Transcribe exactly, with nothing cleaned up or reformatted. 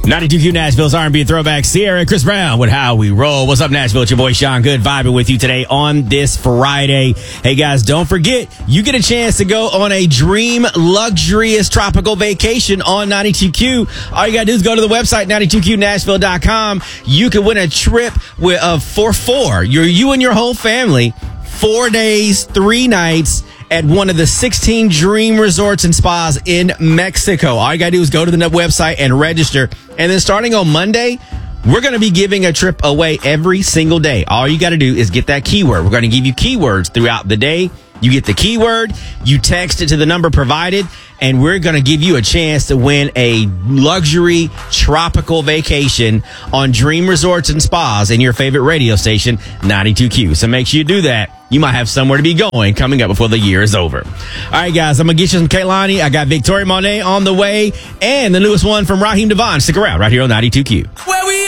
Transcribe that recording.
ninety-two Q Nashville's R and B throwback. Sierra and Chris Brown with How We Roll. What's up, Nashville? It's your boy Sean Good vibing with you today on this Friday. Hey, guys, don't forget, you get a chance to go on a dream luxurious tropical vacation on ninety-two Q. All you got to do is go to the website, ninety-two Q Nashville dot com. You can win a trip with uh, for four. You're you and your whole family. Four days, three nights at one of the sixteen dream resorts and spas in Mexico. All you got to do is go to the website and register. And then starting on Monday, we're going to be giving a trip away every single day. All you got to do is get that keyword. We're going to give you keywords throughout the day. You get the keyword, you text it to the number provided, and we're going to give you a chance to win a luxury tropical vacation on Dream Resorts and Spas in your favorite radio station, ninety-two Q. So make sure you do that. You might have somewhere to be going coming up before the year is over. All right, guys, I'm going to get you some Kehlani. I got Victoria Monet on the way and the newest one from Raheem DeVaughn. Stick around right here on ninety-two Q.